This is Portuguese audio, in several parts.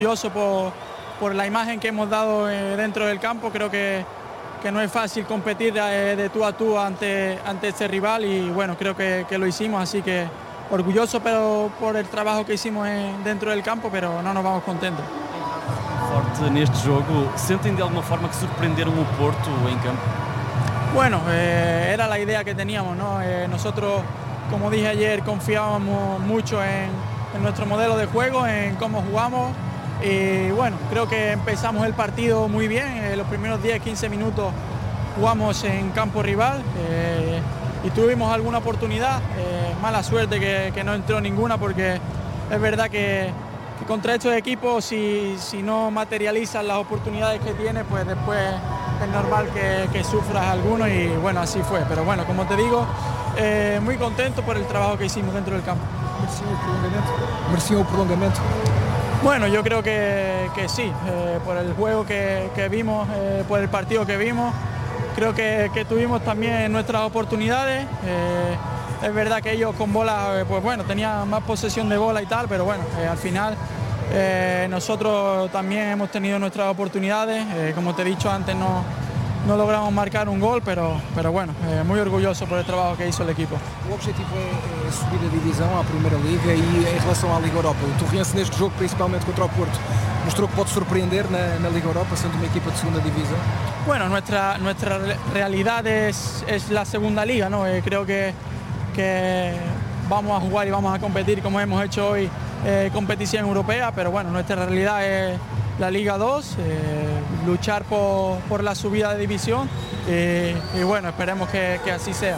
Orgulloso por la imagen que hemos dado dentro del campo. Creo que no es fácil competir de tú a tú ante este rival y bueno, creo que lo hicimos, así que orgulloso por el trabajo que hicimos dentro del campo, pero no nos vamos contentos. Forte neste jogo, sentem de alguma forma que surpreenderam o Porto em campo? Bueno, era la idea que teníamos, ¿no? Nosotros, como dije ayer, confiábamos mucho en nuestro modelo de juego, en cómo jugamos. Y bueno, creo que empezamos el partido muy bien. Los primeros 10-15 minutos jugamos en campo rival y tuvimos alguna oportunidad. Mala suerte que no entró ninguna, porque es verdad que contra estos equipos, si no materializas las oportunidades que tienes, pues después es normal que sufras alguno, y bueno, así fue. Pero bueno, como te digo, muy contento por el trabajo que hicimos dentro del campo. ¿Mereció el prolongamento? Bueno, yo creo que sí, por el juego que vimos, por el partido que vimos, creo que tuvimos también nuestras oportunidades. Es verdad que ellos con bola, pues bueno, tenían más posesión de bola y tal, pero bueno, al final nosotros también hemos tenido nuestras oportunidades. Como te he dicho antes, no logramos marcar un gol, pero bueno, muy orgulloso por el trabajo que hizo el equipo. O objetivo é subir a divisão à Primeira Liga, e em relação à Liga Europa, o Torrense neste jogo, principalmente contra o Porto, mostrou que pode surpreender na Liga Europa, sendo uma equipa de segunda divisão. Bueno, nuestra realidad es la segunda liga, ¿no? Creo que vamos a jugar y vamos a competir como hemos hecho hoy, competición europea, pero bueno, nuestra realidad es la Liga 2, luchar por la subida de división y bueno, esperemos que así sea.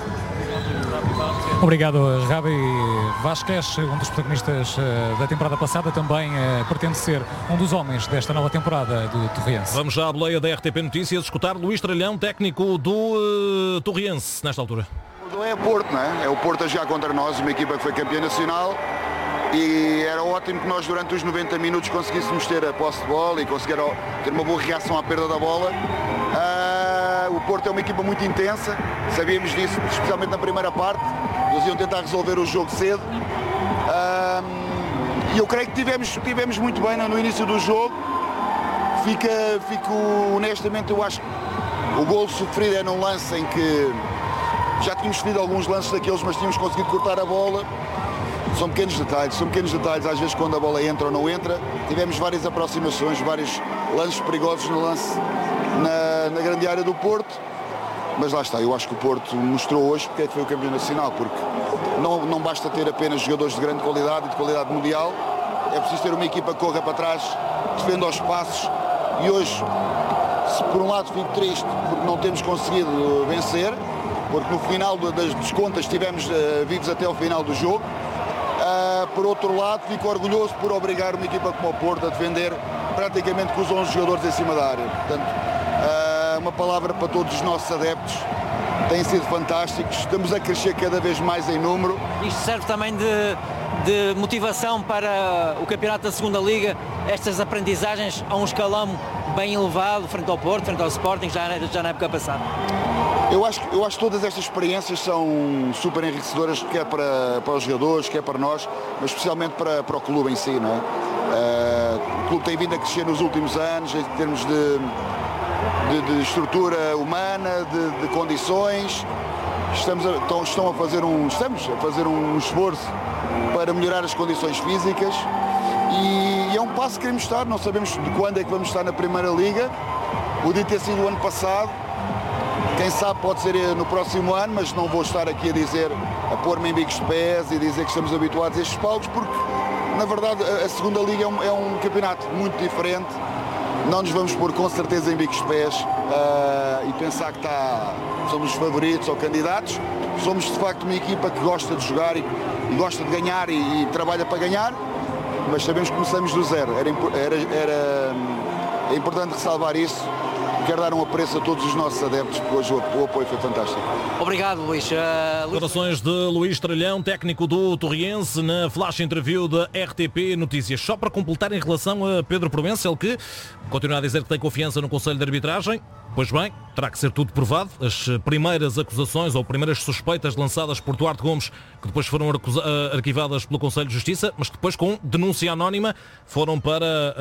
Obrigado, Rabi Vázquez, dos protagonistas da temporada passada, também pretende ser dos homens desta nova temporada do Torrense. Vamos já à boleia da RTP Notícias escutar Luís Tralhão, técnico do Torrense, nesta altura. Não é o Porto, não é? É o Porto a jogar contra nós, uma equipa que foi campeã nacional, e era ótimo que nós durante os 90 minutos conseguíssemos ter a posse de bola e conseguir ter uma boa reação à perda da bola. O Porto é uma equipa muito intensa, sabíamos disso, especialmente na primeira parte. Eles iam tentar resolver o jogo cedo. E eu creio que tivemos muito bem no início do jogo. Fico honestamente, eu acho que o golo sofrido é num lance em que já tínhamos sofrido alguns lances daqueles, mas tínhamos conseguido cortar a bola. São pequenos detalhes, às vezes quando a bola entra ou não entra. Tivemos várias aproximações, vários lances perigosos no lance na grande área do Porto, mas lá está, eu acho que o Porto mostrou hoje porque é que foi o campeão nacional, porque não basta ter apenas jogadores de grande qualidade e de qualidade mundial, é preciso ter uma equipa que corra para trás, defenda aos passos, e hoje, se por um lado fico triste porque não temos conseguido vencer, porque no final das contas estivemos vivos até ao final do jogo. Por outro lado, fico orgulhoso por obrigar uma equipa como o Porto a defender praticamente com os 11 jogadores em cima da área. Portanto, uma palavra para todos os nossos adeptos, têm sido fantásticos, estamos a crescer cada vez mais em número. Isto serve também de motivação para o campeonato da segunda Liga, estas aprendizagens a um escalão bem elevado, frente ao Porto, frente ao Sporting, já na época passada. Eu acho que todas estas experiências são super enriquecedoras, quer para os jogadores, quer para nós, mas especialmente para o clube em si, não é? O clube tem vindo a crescer nos últimos anos em termos de estrutura humana, de condições. Estamos a fazer um esforço para melhorar as condições físicas e é um passo que queremos estar. Não sabemos de quando é que vamos estar na Primeira Liga. Podia ter sido o ano passado. Quem sabe pode ser no próximo ano, mas não vou estar aqui a pôr-me em bicos de pés e dizer que estamos habituados a estes palcos, porque na verdade a segunda liga é um campeonato muito diferente. Não nos vamos pôr com certeza em bicos de pés e pensar que somos favoritos ou candidatos. Somos de facto uma equipa que gosta de jogar e gosta de ganhar e trabalha para ganhar, mas sabemos que começamos do zero. É importante ressalvar isso. Quero dar um apreço a todos os nossos adeptos, porque hoje o apoio foi fantástico. Obrigado, Luís. Declarações de Luís Tralhão, técnico do Torrense, na flash interview da RTP Notícias. Só para completar em relação a Pedro Proença, ele que continua a dizer que tem confiança no Conselho de Arbitragem. Pois bem, terá que ser tudo provado. As primeiras acusações ou primeiras suspeitas lançadas por Duarte Gomes, que depois foram arquivadas pelo Conselho de Justiça, mas que depois com denúncia anónima foram para